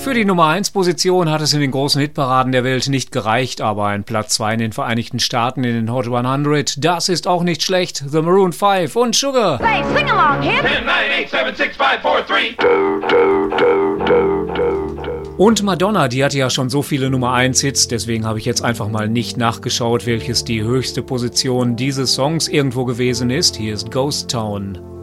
Für die Nummer 1 Position hat es in den großen Hitparaden der Welt nicht gereicht, aber ein Platz 2 in den Vereinigten Staaten in den Hot 100, das ist auch nicht schlecht. The Maroon 5 und Sugar. Hey, sing along, hip. 10, 9, 8, 7, 6, 5, 4, 3. Und Madonna, die hatte ja schon so viele Nummer 1 Hits, deswegen habe ich jetzt einfach mal nicht nachgeschaut, welches die höchste Position dieses Songs irgendwo gewesen ist. Hier ist Ghost Town.